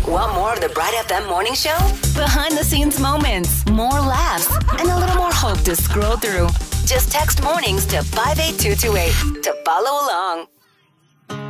Want more of the Bright FM morning show? Behind the scenes moments, more laughs, and a little more hope to scroll through. Just text mornings to 58228 to follow along.